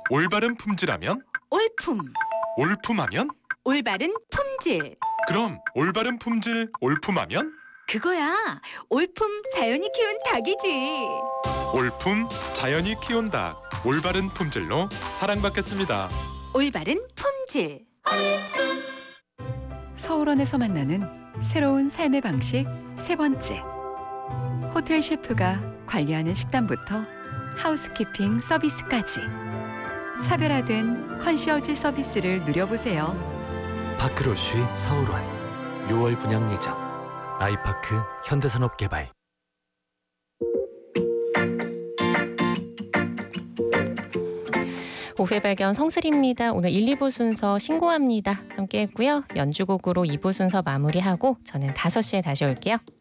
올바른 품질하면? 올품. 올품하면? 올바른 품질. 그럼 올바른 품질 올품하면? 그거야. 올품 자연이 키운 닭이지. 올품 자연이 키운 닭. 올바른 품질로 사랑받겠습니다. 올바른 품질. 서울원에서 만나는 새로운 삶의 방식 세 번째. 호텔 셰프가 관리하는 식단부터 하우스키핑 서비스까지 차별화된 컨시어지 서비스를 누려보세요. 파크로쉬 서울원 6월 분양 예정. 아이파크 현대산업개발. 오후의 발견 성슬입니다. 오늘 1, 2부 순서 신고합니다. 함께 했고요. 연주곡으로 2부 순서 마무리하고 저는 5시에 다시 올게요.